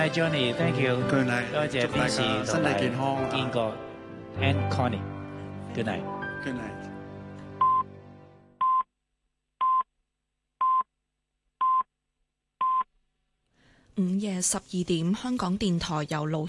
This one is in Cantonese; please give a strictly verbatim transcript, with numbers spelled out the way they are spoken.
Hi Johnny，thank you， Good night， 多謝祝大 Vincy 家身體健康。 堅哥 and Connie，Good night。Good night。 午夜十二點，香港電台由盧